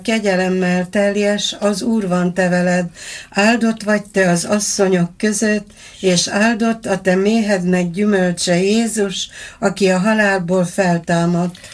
Kegyelemmel teljes, az Úr van te veled, áldott vagy te az asszonyok között, és áldott a te méhednek gyümölcse Jézus, aki a halálból feltámadt.